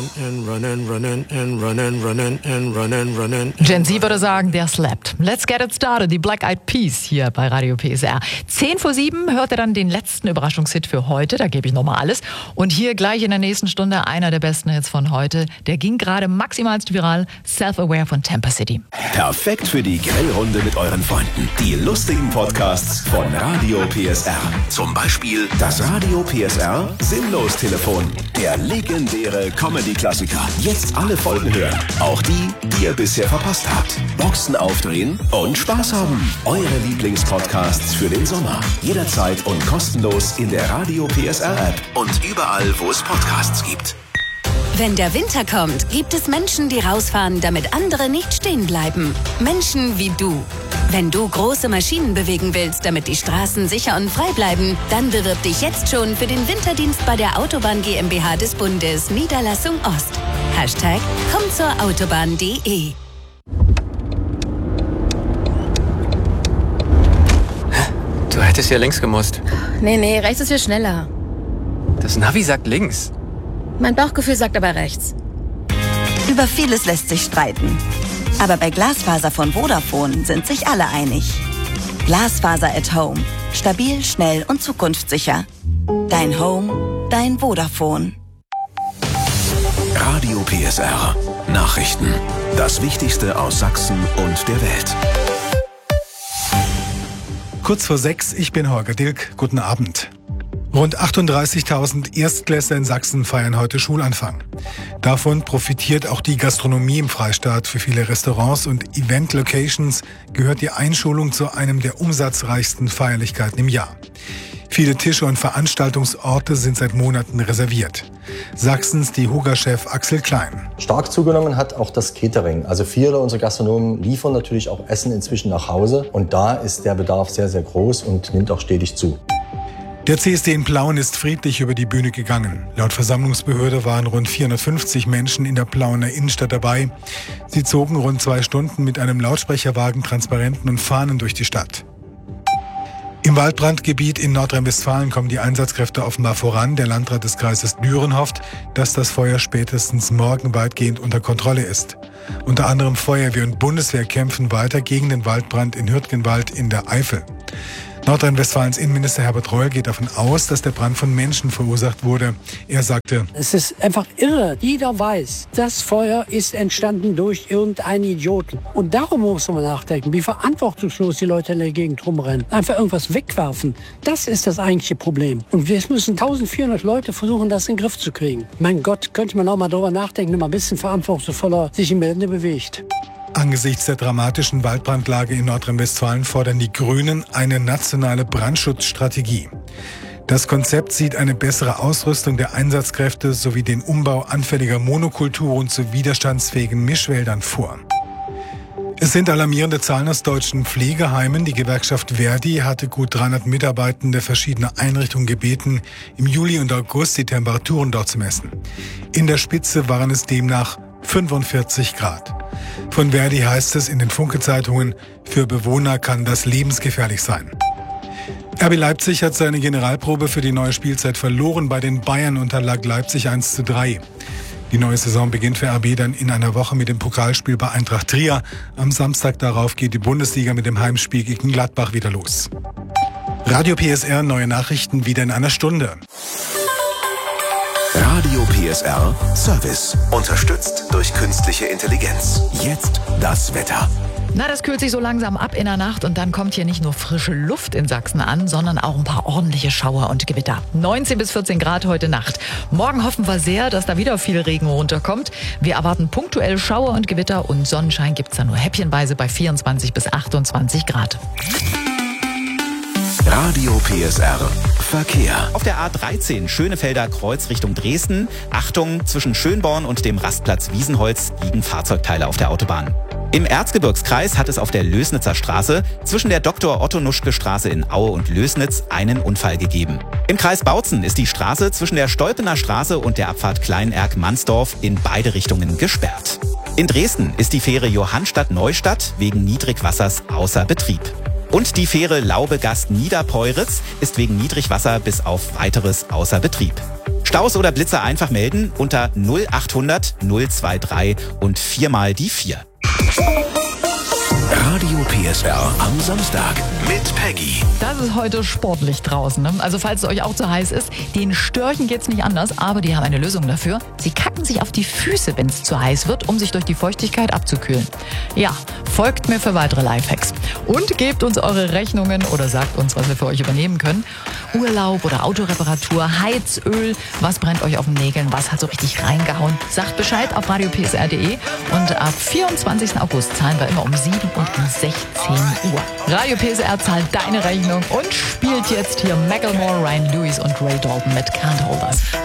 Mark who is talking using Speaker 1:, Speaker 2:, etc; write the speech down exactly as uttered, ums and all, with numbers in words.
Speaker 1: Gen Z würde sagen, der slappt. Let's get it started, die Black Eyed Peas hier bei Radio P S R. zehn vor sieben hört ihr dann den letzten Überraschungshit für heute, da gebe ich nochmal alles. Und hier gleich in der nächsten Stunde einer der besten Hits von heute. Der ging gerade maximalst viral, Self-Aware von Tampa City.
Speaker 2: Perfekt für die Grillrunde mit euren Freunden. Die lustigen Podcasts von Radio P S R. Zum Beispiel das Radio P S R Sinnlos-Telefon. Der legendäre Comedy-Klassiker. Jetzt alle Folgen hören. Auch die, die ihr bisher verpasst habt. Boxen aufdrehen und Spaß haben. Eure Lieblingspodcasts für den Sommer. Jederzeit und kostenlos in der Radio P S R-App und überall, wo es Podcasts gibt.
Speaker 3: Wenn der Winter kommt, gibt es Menschen, die rausfahren, damit andere nicht stehen bleiben. Menschen wie du. Wenn du große Maschinen bewegen willst, damit die Straßen sicher und frei bleiben, dann bewirb dich jetzt schon für den Winterdienst bei der Autobahn GmbH des Bundes, Niederlassung Ost. Hashtag komm zur Autobahn punkt de.
Speaker 4: Du hättest ja links gemusst.
Speaker 5: Nee, nee, rechts ist viel schneller.
Speaker 4: Das Navi sagt links.
Speaker 5: Mein Bauchgefühl sagt aber rechts.
Speaker 6: Über vieles lässt sich streiten. Aber bei Glasfaser von Vodafone sind sich alle einig. Glasfaser at Home. Stabil, schnell und zukunftssicher. Dein Home, dein Vodafone.
Speaker 2: Radio P S R. Nachrichten. Das Wichtigste aus Sachsen und der Welt.
Speaker 7: Kurz vor sechs, ich bin Holger Dilk. Guten Abend. Rund achtunddreißigtausend Erstklässler in Sachsen feiern heute Schulanfang. Davon profitiert auch die Gastronomie im Freistaat. Für viele Restaurants und Event-Locations gehört die Einschulung zu einem der umsatzreichsten Feierlichkeiten im Jahr. Viele Tische und Veranstaltungsorte sind seit Monaten reserviert. Sachsens D I H O G A-Chef Axel Klein.
Speaker 8: Stark zugenommen hat auch das Catering. Also viele unserer Gastronomen liefern natürlich auch Essen inzwischen nach Hause. Und da ist der Bedarf sehr, sehr groß und nimmt auch stetig zu.
Speaker 7: Der C S D in Plauen ist friedlich über die Bühne gegangen. Laut Versammlungsbehörde waren rund vierhundertfünfzig Menschen in der Plauener Innenstadt dabei. Sie zogen rund zwei Stunden mit einem Lautsprecherwagen, Transparenten und Fahnen durch die Stadt. Im Waldbrandgebiet in Nordrhein-Westfalen kommen die Einsatzkräfte offenbar voran. Der Landrat des Kreises Düren hofft, dass das Feuer spätestens morgen weitgehend unter Kontrolle ist. Unter anderem Feuerwehr und Bundeswehr kämpfen weiter gegen den Waldbrand in Hürtgenwald in der Eifel. Nordrhein-Westfalens Innenminister Herbert Reul geht davon aus, dass der Brand von Menschen verursacht wurde. Er sagte:
Speaker 9: Es ist einfach irre. Jeder weiß, das Feuer ist entstanden durch irgendeinen Idioten. Und darum muss man nachdenken, wie verantwortungslos die Leute in der Gegend rumrennen. Einfach irgendwas wegwerfen. Das ist das eigentliche Problem. Und wir müssen eintausendvierhundert Leute versuchen, das in den Griff zu kriegen. Mein Gott, könnte man auch mal darüber nachdenken, wenn man ein bisschen verantwortungsvoller sich im Gelände bewegt.
Speaker 7: Angesichts der dramatischen Waldbrandlage in Nordrhein-Westfalen fordern die Grünen eine nationale Brandschutzstrategie. Das Konzept sieht eine bessere Ausrüstung der Einsatzkräfte sowie den Umbau anfälliger Monokulturen zu widerstandsfähigen Mischwäldern vor. Es sind alarmierende Zahlen aus deutschen Pflegeheimen. Die Gewerkschaft Verdi hatte gut dreihundert Mitarbeitende verschiedener Einrichtungen gebeten, im Juli und August die Temperaturen dort zu messen. In der Spitze waren es demnach fünfundvierzig Grad. Von Verdi heißt es in den Funke-Zeitungen, für Bewohner kann das lebensgefährlich sein. R B Leipzig hat seine Generalprobe für die neue Spielzeit verloren. Bei den Bayern unterlag Leipzig eins zu drei. Die neue Saison beginnt für R B dann in einer Woche mit dem Pokalspiel bei Eintracht Trier. Am Samstag darauf geht die Bundesliga mit dem Heimspiel gegen Gladbach wieder los. Radio P S R, neue Nachrichten wieder in einer Stunde.
Speaker 2: Radio P S R Service. Unterstützt durch künstliche Intelligenz. Jetzt das Wetter.
Speaker 1: Na, das kühlt sich so langsam ab in der Nacht und dann kommt hier nicht nur frische Luft in Sachsen an, sondern auch ein paar ordentliche Schauer und Gewitter. neunzehn bis vierzehn Grad heute Nacht. Morgen hoffen wir sehr, dass da wieder viel Regen runterkommt. Wir erwarten punktuell Schauer und Gewitter und Sonnenschein gibt's da nur häppchenweise bei vierundzwanzig bis achtundzwanzig Grad.
Speaker 2: Radio P S R Verkehr.
Speaker 10: Auf der A dreizehn Schönefelder Kreuz Richtung Dresden. Achtung, zwischen Schönborn und dem Rastplatz Wiesenholz liegen Fahrzeugteile auf der Autobahn. Im Erzgebirgskreis hat es auf der Lösnitzer Straße zwischen der Doktor Otto Nuschke Straße in Aue und Lösnitz einen Unfall gegeben. Im Kreis Bautzen ist die Straße zwischen der Stolpener Straße und der Abfahrt Kleinerk-Mansdorf in beide Richtungen gesperrt. In Dresden ist die Fähre Johannstadt-Neustadt wegen Niedrigwassers außer Betrieb. Und die Fähre Laube-Gast-Niederpeuritz ist wegen Niedrigwasser bis auf Weiteres außer Betrieb. Staus oder Blitzer einfach melden unter null achthundert null drei drei und viermal die vier.
Speaker 2: Radio P S R am Samstag mit Peggy.
Speaker 1: Das ist heute sportlich draußen. Ne? Also falls es euch auch zu heiß ist, den Störchen geht's nicht anders, aber die haben eine Lösung dafür. Sie kacken sich auf die Füße, wenn es zu heiß wird, um sich durch die Feuchtigkeit abzukühlen. Ja, folgt mir für weitere Lifehacks. Und gebt uns eure Rechnungen oder sagt uns, was wir für euch übernehmen können. Urlaub oder Autoreparatur, Heizöl, was brennt euch auf den Nägeln, was hat so richtig reingehauen. Sagt Bescheid auf radio p s r punkt d e und ab vierundzwanzigsten August zahlen wir immer um sieben und um sechzehn Uhr. Radio P S R zahlt deine Rechnung und spielt jetzt hier Macklemore, Ryan Lewis und Ray Dalton mit Can't Hold Us.